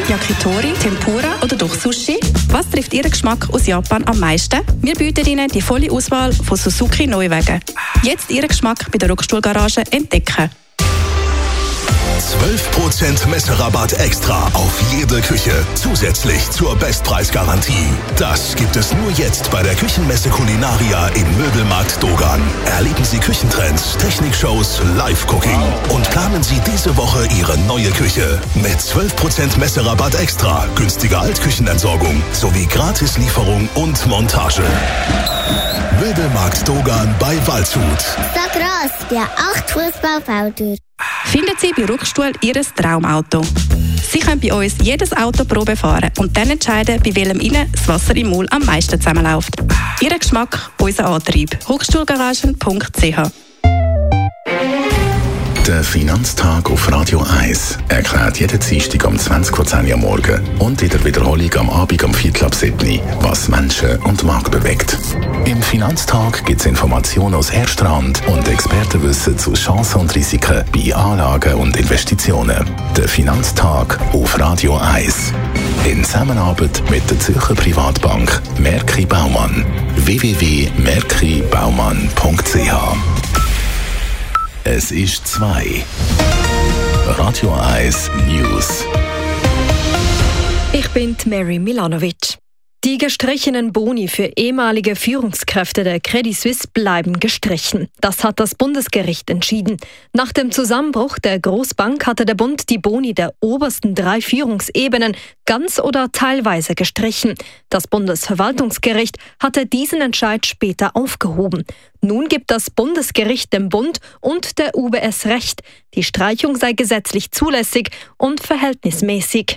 Yakitori, Tempura oder doch Sushi? Was trifft Ihren Geschmack aus Japan am meisten? Wir bieten Ihnen die volle Auswahl von Suzuki Neuwagen. Jetzt Ihren Geschmack bei der Rockstuhlgarage entdecken. 12% Messerabatt extra auf jede Küche. Zusätzlich zur Bestpreisgarantie. Das gibt es nur jetzt bei der Küchenmesse Culinaria im Möbelmarkt Dogan. Erleben Sie Küchentrends, Technikshows, Live-Cooking und planen Sie diese Woche Ihre neue Küche. Mit 12% Messerabatt extra, günstiger Altküchenentsorgung sowie Gratislieferung und Montage. Möbelmarkt Dogan bei Waldshut. So gross, wie 8 Fußballfelder. Finden Sie bei Ruckstuhl Ihr Traumauto. Sie können bei uns jedes Auto Probe fahren und dann entscheiden, bei welchem Ihnen das Wasser im Maul am meisten zusammenläuft. Ihr Geschmack, unser Antrieb. Ruckstuhlgaragen.ch. Der Finanztag auf Radio 1 erklärt jeden Dienstag um 20:10 Uhr am Morgen und in der Wiederholung am Abend um 6:45 was Menschen und Markt bewegt. Im Finanztag gibt es Informationen aus erster Hand und Expertenwissen zu Chancen und Risiken bei Anlagen und Investitionen. Der Finanztag auf Radio 1. In Zusammenarbeit mit der Zürcher Privatbank Merki Baumann. www.merkibaumann.ch. Es ist 2. Radio 1 News. Ich bin Mary Milanovic. Die gestrichenen Boni für ehemalige Führungskräfte der Credit Suisse bleiben gestrichen. Das hat das Bundesgericht entschieden. Nach dem Zusammenbruch der Großbank hatte der Bund die Boni der obersten 3 Führungsebenen ganz oder teilweise gestrichen. Das Bundesverwaltungsgericht hatte diesen Entscheid später aufgehoben. Nun gibt das Bundesgericht dem Bund und der UBS Recht. Die Streichung sei gesetzlich zulässig und verhältnismäßig.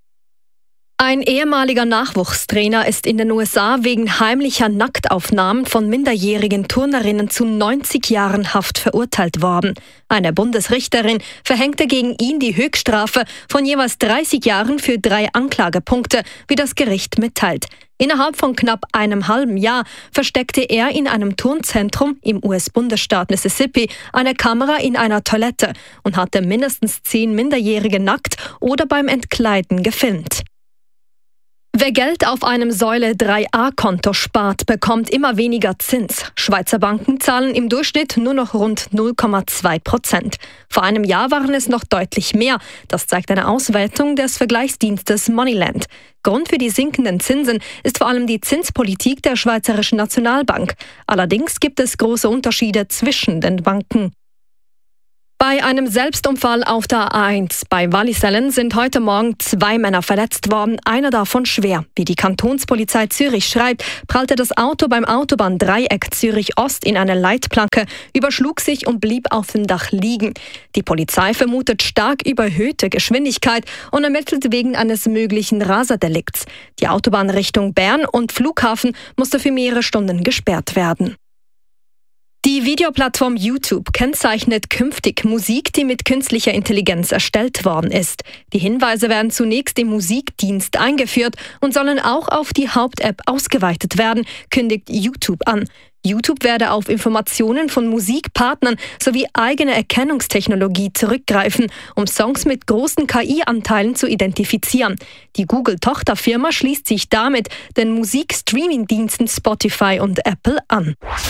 Ein ehemaliger Nachwuchstrainer ist in den USA wegen heimlicher Nacktaufnahmen von minderjährigen Turnerinnen zu 90 Jahren Haft verurteilt worden. Eine Bundesrichterin verhängte gegen ihn die Höchststrafe von jeweils 30 Jahren für 3 Anklagepunkte, wie das Gericht mitteilt. Innerhalb von knapp einem halben Jahr versteckte er in einem Turnzentrum im US-Bundesstaat Mississippi eine Kamera in einer Toilette und hatte mindestens 10 Minderjährige nackt oder beim Entkleiden gefilmt. Wer Geld auf einem Säule-3a-Konto spart, bekommt immer weniger Zins. Schweizer Banken zahlen im Durchschnitt nur noch rund 0,2%. Vor einem Jahr waren es noch deutlich mehr. Das zeigt eine Auswertung des Vergleichsdienstes Moneyland. Grund für die sinkenden Zinsen ist vor allem die Zinspolitik der Schweizerischen Nationalbank. Allerdings gibt es große Unterschiede zwischen den Banken. Bei einem Selbstunfall auf der A1 bei Wallisellen sind heute Morgen 2 Männer verletzt worden, einer davon schwer. Wie die Kantonspolizei Zürich schreibt, prallte das Auto beim Autobahndreieck Zürich-Ost in eine Leitplanke, überschlug sich und blieb auf dem Dach liegen. Die Polizei vermutet stark überhöhte Geschwindigkeit und ermittelt wegen eines möglichen Raserdelikts. Die Autobahn Richtung Bern und Flughafen musste für mehrere Stunden gesperrt werden. Die Videoplattform YouTube kennzeichnet künftig Musik, die mit künstlicher Intelligenz erstellt worden ist. Die Hinweise werden zunächst im Musikdienst eingeführt und sollen auch auf die Haupt-App ausgeweitet werden, kündigt YouTube an. YouTube werde auf Informationen von Musikpartnern sowie eigene Erkennungstechnologie zurückgreifen, um Songs mit großen KI-Anteilen zu identifizieren. Die Google-Tochterfirma schließt sich damit den Musikstreaming-Diensten Spotify und Apple an.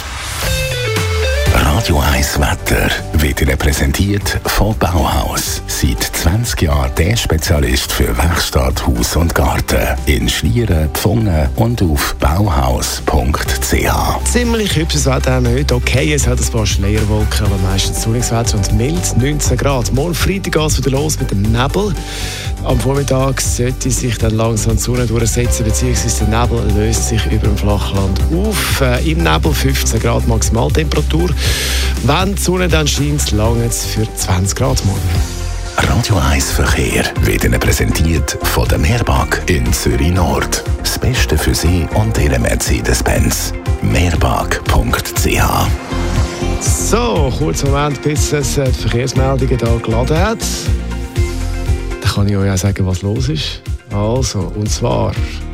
Radio 1 Wetter wird Ihnen präsentiert von Bauhaus. Seit 20 Jahren der Spezialist für Werkstatt, Haus und Garten. In Schlieren, Pfungen und auf bauhaus.ch. Ziemlich hübsches Wetter haben wir heute. Okay, es hat ein paar Schleierwolken, aber meistens sonniges Wetter und mild, 19 Grad. Morgen Freitag geht es wieder los mit dem Nebel. Am Vormittag sollte sich dann langsam die Sonne durchsetzen, beziehungsweise der Nebel löst sich über dem Flachland auf. Im Nebel 15 Grad Maximaltemperatur. Wenn die Sonne dann scheint, lange es für 20 Grad morgen. Radio 1 Verkehr wird Ihnen präsentiert von der Meerbag in Zürich Nord. Das Beste für Sie und Ihre Mercedes-Benz. Meerbag.ch. So, kurzer Moment, bis es die Verkehrsmeldungen hier geladen hat. Dann kann ich euch auch sagen, was los ist. Also, und zwar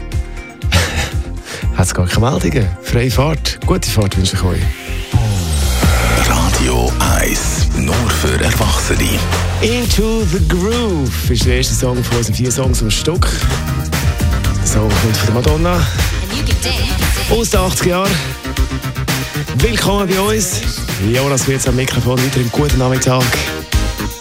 hat es gar keine Meldungen. Freie Fahrt, gute Fahrt wünsche ich euch. Radio 1 nur für Erwachsene. Into the Groove ist der erste Song von unseren 4 Songs am Stück. Der Song kommt von Madonna aus den 80er Jahren. Willkommen bei uns. Jonas Wirz am Mikrofon, wieder einen guten Nachmittag.